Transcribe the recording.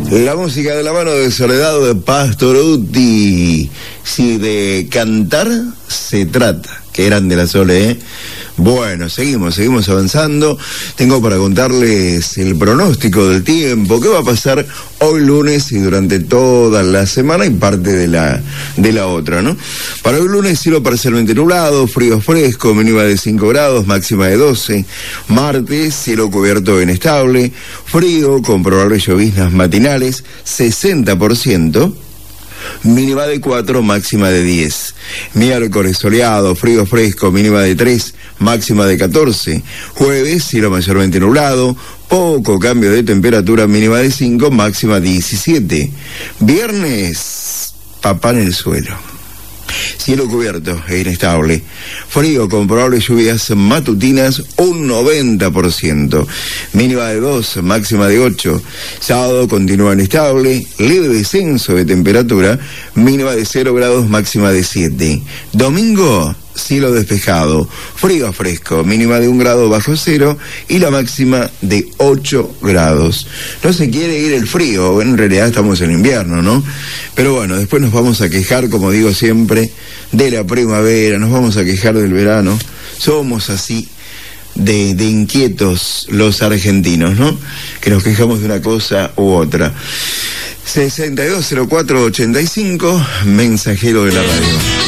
La música de la mano de Soledad de Pastorutti. Si de cantar se trata. Qué grande la Sole, ¿eh? Bueno, seguimos avanzando. Tengo para contarles el pronóstico del tiempo, qué va a pasar hoy lunes y durante toda la semana y parte de la otra, ¿no? Para hoy lunes, cielo parcialmente nublado, frío fresco, mínima de 5 grados, máxima de 12. Martes, cielo cubierto inestable, frío con probables lloviznas matinales, 60%. Mínima de 4, máxima de 10. Miércoles soleado, frío fresco, mínima de 3, máxima de 14. Jueves, cielo mayormente nublado, poco cambio de temperatura, mínima de 5, máxima 17. Viernes, papá en el suelo. Cielo cubierto e inestable. Frío con probables lluvias matutinas, un 90%. Mínima de 2, máxima de 8. Sábado continúa inestable, leve descenso de temperatura, mínima de 0 grados, máxima de 7. Domingo, cielo despejado, frío fresco, mínima de 1 grado bajo cero y la máxima de 8 grados. No se quiere ir el frío, en realidad estamos en invierno, ¿no? Pero bueno, después nos vamos a quejar, como digo siempre, de la primavera, nos vamos a quejar del verano. Somos así de inquietos los argentinos, ¿no? Que nos quejamos de una cosa u otra. 620485, mensajero de la radio.